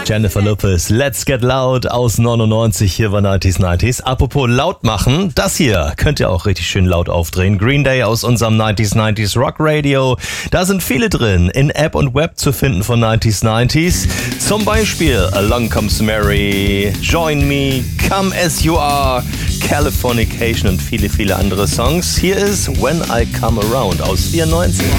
Jennifer Lopez, Let's Get Loud aus 99, hier war 90s. Apropos laut machen, das hier könnt ihr auch richtig schön laut aufdrehen. Green Day aus unserem 90s Rock Radio. Da sind viele drin, in App und Web zu finden von 90s. Zum Beispiel Along Comes Mary, Join Me, Come As You Are, Californication und viele andere Songs. Hier ist When I Come Around aus 94.